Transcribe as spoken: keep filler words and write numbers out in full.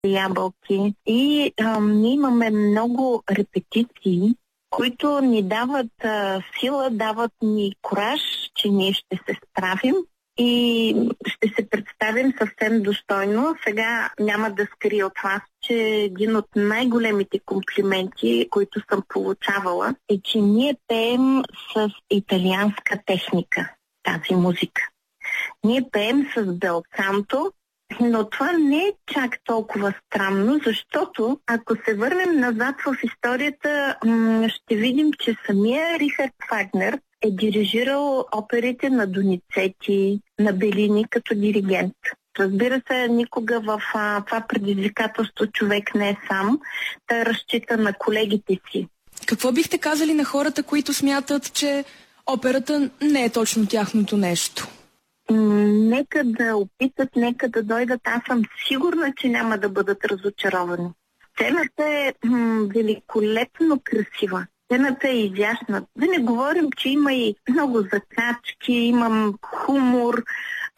ябълки. И а, ние имаме много репетиции, които ни дават а, сила, дават ни кураж, че ние ще се справим и ще се представим съвсем достойно. Сега няма да скрия от вас, че един от най-големите комплименти, които съм получавала, е, че ние пеем с италианска техника тази музика. Ние пеем с белканто, но това не е чак толкова странно, защото ако се върнем назад в историята, ще видим, че самия Рихард Вагнер е дирижирал оперите на Доницети, на Белини като диригент. Разбира се, никога в а, това предизвикателство човек не е сам, да разчита на колегите си. Какво бихте казали на хората, които смятат, че операта не е точно тяхното нещо? Нека да опитат, нека да дойдат. Аз съм сигурна, че няма да бъдат разочаровани. Сцената е м- великолепно красива. Сцената е изящна. Да не говорим, че има и много закачки, имам хумор.